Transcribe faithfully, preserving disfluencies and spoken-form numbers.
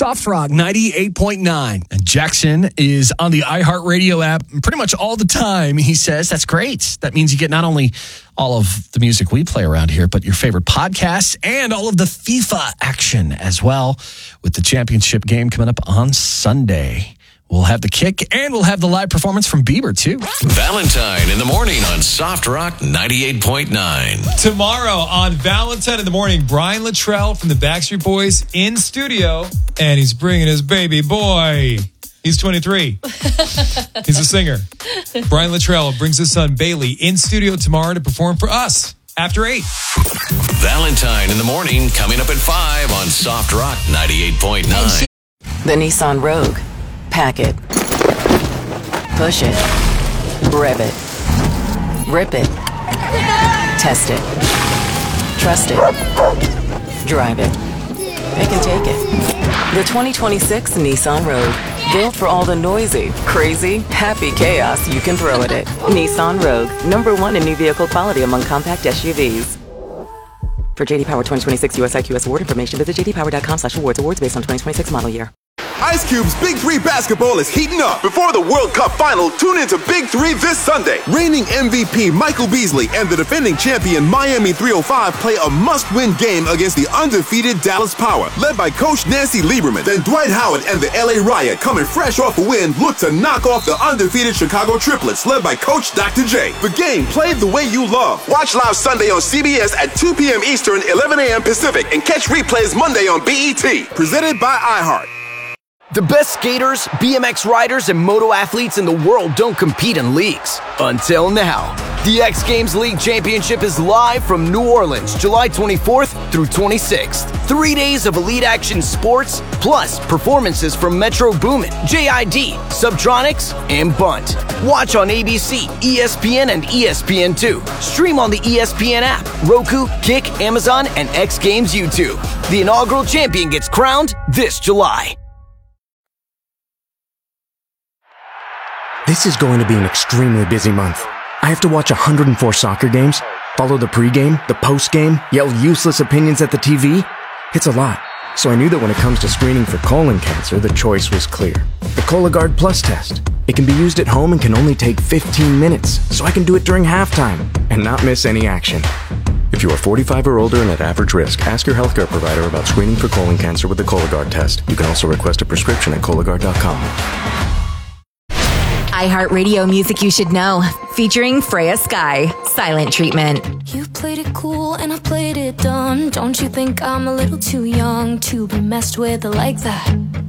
Soft Rock ninety-eight point nine. And Jackson is on the iHeartRadio app pretty much all the time, he says. That's great. That means you get not only all of the music we play around here, but your favorite podcasts and all of the FIFA action as well, with the championship game coming up on Sunday. We'll have the kick, and we'll have the live performance from Bieber, too. Valentine in the morning on Soft Rock ninety-eight point nine. Tomorrow on Valentine in the morning, Brian Luttrell from the Backstreet Boys in studio, and he's bringing his baby boy. He's twenty-three. He's a singer. Brian Luttrell brings his son Bailey in studio tomorrow to perform for us after eight. Valentine in the morning coming up at five on Soft Rock ninety-eight point nine. The Nissan Rogue. Pack it. Push it. Rev it. Rip it. Test it. Trust it. Drive it. Pick and take it. The twenty twenty-six Nissan Rogue. Built for all the noisy, crazy, happy chaos you can throw at it. Nissan Rogue. Number one in new vehicle quality among compact S U Vs. For J D Power twenty twenty-six U S I Q S award information, visit j d power dot com slash awards. Awards based on twenty twenty-six model year. Ice Cube's Big Three basketball is heating up. Before the World Cup final, tune into Big Three this Sunday. Reigning M V P Michael Beasley and the defending champion Miami three oh five play a must-win game against the undefeated Dallas Power, led by Coach Nancy Lieberman. Then Dwight Howard and the L A Riot, coming fresh off a win, look to knock off the undefeated Chicago Triplets, led by Coach Doctor J. The game played the way you love. Watch live Sunday on C B S at two p.m. Eastern, eleven a.m. Pacific, and catch replays Monday on B E T. Presented by iHeart. The best skaters, B M X riders, and moto athletes in the world don't compete in leagues. Until now. The X Games League Championship is live from New Orleans, July twenty-fourth through twenty-sixth. Three days of elite action sports, plus performances from Metro Boomin, J I D, Subtronics, and Bunt. Watch on A B C, E S P N, and E S P N two. Stream on the E S P N app, Roku, Kick, Amazon, and X Games YouTube. The inaugural champion gets crowned this July. This is going to be an extremely busy month. I have to watch one hundred four soccer games, follow the pregame, the postgame, yell useless opinions at the T V. It's a lot. So I knew that when it comes to screening for colon cancer, the choice was clear. The Cologuard Plus test. It can be used at home and can only take fifteen minutes, so I can do it during halftime and not miss any action. If you are forty-five or older and at average risk, ask your healthcare provider about screening for colon cancer with the Cologuard test. You can also request a prescription at Cologuard dot com. iHeartRadio music you should know, featuring Freya Sky, Silent Treatment. You played it cool and I played it dumb. Don't you think I'm a little too young to be messed with like that?